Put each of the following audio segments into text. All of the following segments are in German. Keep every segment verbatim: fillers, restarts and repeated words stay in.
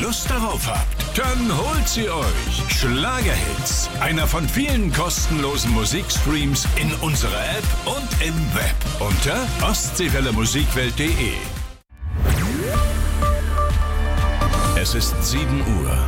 Lust darauf habt, dann holt sie euch. Schlagerhits, einer von vielen kostenlosen Musikstreams in unserer App und im Web unter ostseewelle musikwelt punkt de. Es ist sieben Uhr.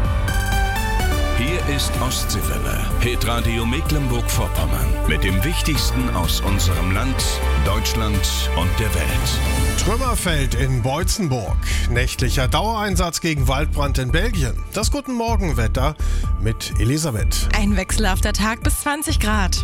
Hier ist Ostseewelle, Hitradio Mecklenburg-Vorpommern, mit dem Wichtigsten aus unserem Land, Deutschland und der Welt. Trümmerfeld in Boitzenburg. Nächtlicher Dauereinsatz gegen Waldbrand in Belgien. Das Guten Morgen-Wetter mit Elisabeth. Ein wechselhafter Tag bis zwanzig Grad.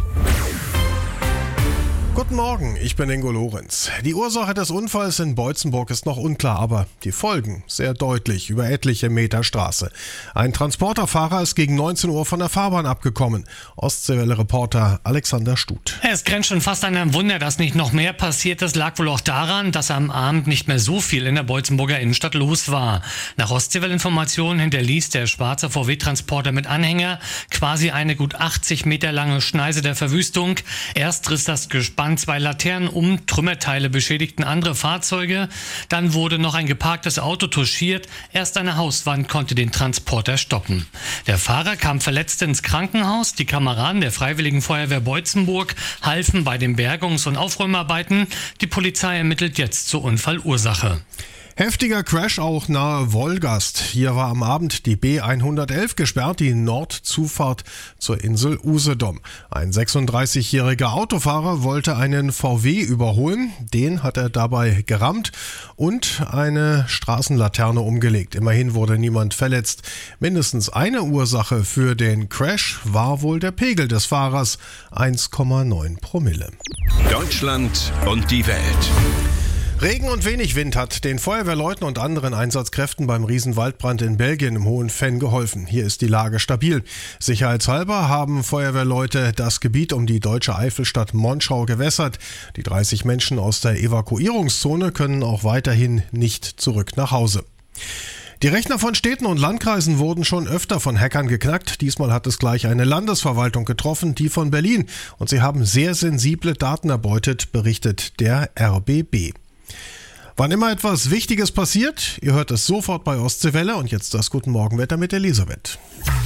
Guten Morgen, ich bin Ingo Lorenz. Die Ursache des Unfalls in Boitzenburg ist noch unklar, aber die Folgen sehr deutlich über etliche Meter Straße. Ein Transporterfahrer ist gegen neunzehn Uhr von der Fahrbahn abgekommen. Ostseewelle-Reporter Alexander Stut. Es grenzt schon fast an einem Wunder, dass nicht noch mehr passiert ist. Lag wohl auch daran, dass am Abend nicht mehr so viel in der Boitzenburger Innenstadt los war. Nach Ostseewelle-Informationen hinterließ der schwarze V W-Transporter mit Anhänger quasi eine gut achtzig Meter lange Schneise der Verwüstung. Erst riss das Gespann zwei Laternen um, Trümmerteile beschädigten andere Fahrzeuge. Dann wurde noch ein geparktes Auto touchiert. Erst eine Hauswand konnte den Transporter stoppen. Der Fahrer kam verletzt ins Krankenhaus. Die Kameraden der Freiwilligen Feuerwehr Boitzenburg halfen bei den Bergungs- und Aufräumarbeiten. Die Polizei ermittelt jetzt zur Unfallursache. Heftiger Crash auch nahe Wolgast. Hier war am Abend die B hundertelf gesperrt, die Nordzufahrt zur Insel Usedom. Ein sechsunddreißigjähriger Autofahrer wollte einen V W überholen. Den hat er dabei gerammt und eine Straßenlaterne umgelegt. Immerhin wurde niemand verletzt. Mindestens eine Ursache für den Crash war wohl der Pegel des Fahrers, eins Komma neun Promille. Deutschland und die Welt. Regen und wenig Wind hat den Feuerwehrleuten und anderen Einsatzkräften beim Riesenwaldbrand in Belgien im Hohen Venn geholfen. Hier ist die Lage stabil. Sicherheitshalber haben Feuerwehrleute das Gebiet um die deutsche Eifelstadt Monschau gewässert. Die dreißig Menschen aus der Evakuierungszone können auch weiterhin nicht zurück nach Hause. Die Rechner von Städten und Landkreisen wurden schon öfter von Hackern geknackt. Diesmal hat es gleich eine Landesverwaltung getroffen, die von Berlin. Und sie haben sehr sensible Daten erbeutet, berichtet der R B B. Wann immer etwas Wichtiges passiert, ihr hört es sofort bei Ostseewelle. Und jetzt das Guten Morgenwetter mit Elisabeth.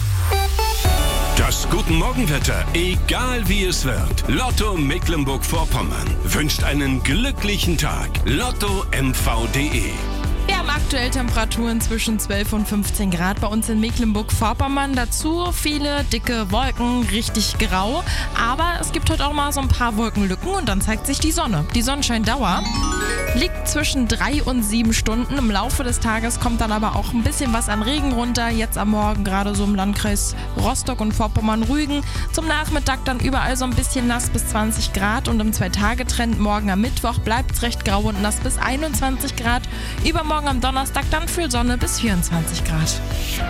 Das Guten Morgenwetter, egal wie es wird. Lotto Mecklenburg-Vorpommern wünscht einen glücklichen Tag. Lotto M V punkt de. Wir haben aktuell Temperaturen zwischen zwölf und fünfzehn Grad bei uns in Mecklenburg-Vorpommern. Dazu viele dicke Wolken, richtig grau. Aber es gibt heute auch mal so ein paar Wolkenlücken und dann zeigt sich die Sonne. Die Sonnenscheindauer liegt zwischen drei und sieben Stunden. Im Laufe des Tages kommt dann aber auch ein bisschen was an Regen runter. Jetzt am Morgen gerade so im Landkreis Rostock und Vorpommern-Rügen. Zum Nachmittag dann überall so ein bisschen nass bis zwanzig Grad. Und im Zwei-Tage-Trend morgen am Mittwoch bleibt es recht grau und nass bis einundzwanzig Grad. Übermorgen am Donnerstag dann viel Sonne bis vierundzwanzig Grad.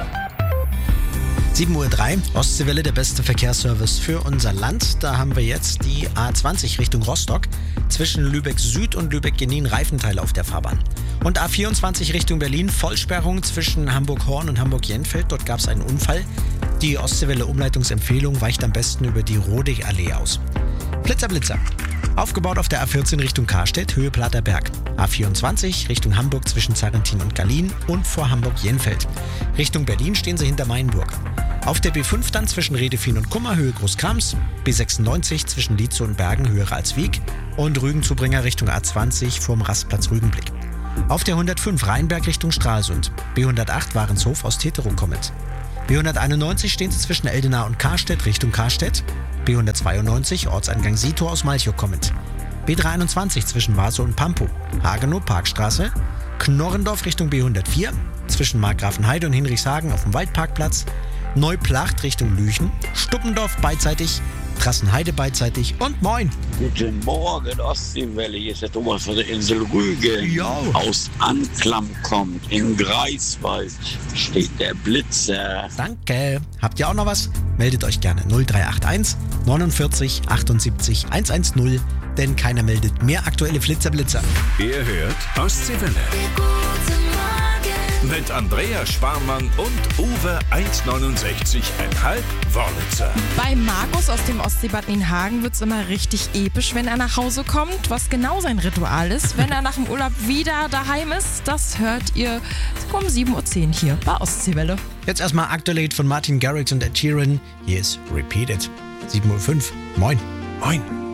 sieben Uhr drei, Ostseewelle, der beste Verkehrsservice für unser Land. Da haben wir jetzt die A zwanzig Richtung Rostock. Zwischen Lübeck Süd und Lübeck-Genin Reifenteile auf der Fahrbahn. Und A vierundzwanzig Richtung Berlin, Vollsperrung zwischen Hamburg-Horn und Hamburg-Jenfeld. Dort gab es einen Unfall. Die Ostseewelle-Umleitungsempfehlung weicht am besten über die Rodig-Allee aus. Blitzer, Blitzer. Aufgebaut auf der A vierzehn Richtung Karstedt, Höhe Plater Berg. A vierundzwanzig Richtung Hamburg zwischen Zarrentin und Gallien und vor Hamburg-Jenfeld. Richtung Berlin stehen sie hinter Mainburg. Auf der B fünf dann zwischen Redefin und Kummer, Höhe Großkrams. B sechsundneunzig zwischen Lietzow und Bergen, Höhe Ralswiek. Und Rügenzubringer Richtung A zwanzig vorm Rastplatz Rügenblick. Auf der hundertfünf Rheinberg Richtung Stralsund. B hundertacht Warenshof aus Tetero kommend. B hunderteinundneunzig stehen sie zwischen Eldenau und Karstedt Richtung Karstedt. B hundertzweiundneunzig Ortseingang Sito aus Malchow kommend. B dreihunderteinundzwanzig zwischen Warsow und Pampow. Hagenow Parkstraße. Knorrendorf Richtung B hundertvier. Zwischen Markgrafenheide und Hinrichshagen auf dem Waldparkplatz. Neuplacht Richtung Lüchen. Stuppendorf beidseitig. Trassenheide beidseitig und moin. Guten Morgen, Ostseewelle. Hier ist der Thomas von der Insel Rügen. Jo. Aus Anklam kommt. In Greifswald steht der Blitzer. Danke. Habt ihr auch noch was? Meldet euch gerne null drei acht eins neunundvierzig achtundsiebzig hundertzehn, denn keiner meldet mehr aktuelle Flitzer Blitzer. Ihr hört Ostseewelle. Guten Morgen. mit Andrea Sparmann und Uwe eins neunundsechzig Komma fünf Wörlitzer. Bei Markus aus dem Ostseebad Nienhagen wird es immer richtig episch, wenn er nach Hause kommt. Was genau sein Ritual ist, wenn er nach dem Urlaub wieder daheim ist, das hört ihr um sieben Uhr zehn hier bei Ostseewelle. Jetzt erstmal Accolade von Martin Garrix und Ed Sheeran. Hier ist Repeat It. sieben Uhr fünf. Moin. Moin.